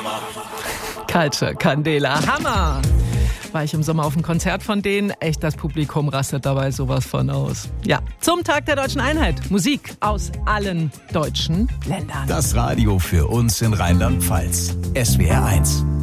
Culture Candela, Hammer! War ich im Sommer auf einem Konzert von denen. Echt, das Publikum rastet dabei sowas von aus. Ja, zum Tag der Deutschen Einheit. Musik aus allen deutschen Ländern. Das Radio für uns in Rheinland-Pfalz. SWR 1.